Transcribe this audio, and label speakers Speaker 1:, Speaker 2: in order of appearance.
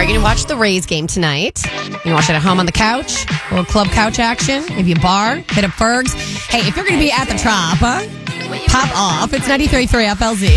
Speaker 1: you going to watch the Rays game tonight? You can watch it at home on the couch, a little club couch action, maybe a bar, hit up Fergs. Hey, if you're going to be at the Trop, pop off. It's 93.3 FLZ.